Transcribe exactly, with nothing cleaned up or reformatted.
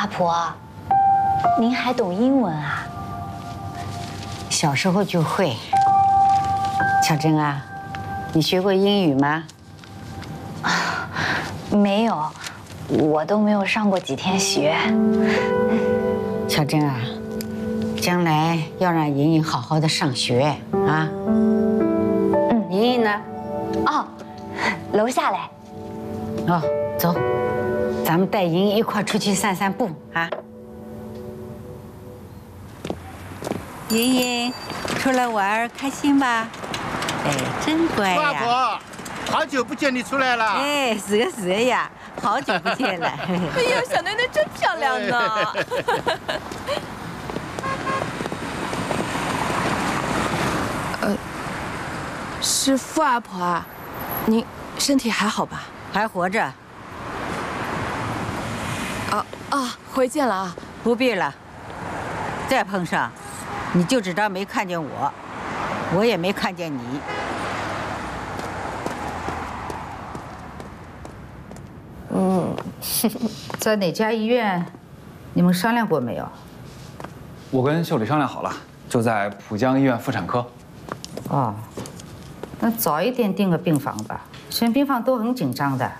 阿婆，您还懂英文啊？ 小时候就会。巧珍啊，你学过英语吗？ 啊，没有，我都没有上过几天学。 巧珍啊，将来要让莹莹好好的上学啊。嗯，莹莹呢？ 哦，楼下嘞。 哦，走，咱们带莹莹一块出去散散步啊。莹莹，出来玩开心吧？哎，真乖呀！ 阿婆，好久不见你出来了。 哎，是的，是的呀，好久不见了。哎呀，小奶奶真漂亮呢。呃，是傅阿婆啊，您身体还好吧？ 还活着。 啊啊，回见了啊！ 不必了，再碰上，你就只当没看见我，我也没看见你。 嗯，在哪家医院？你们商量过没有？ 我跟秀丽商量好了，就在浦江医院妇产科。 哦，那早一点订个病房吧，选病房都很紧张的。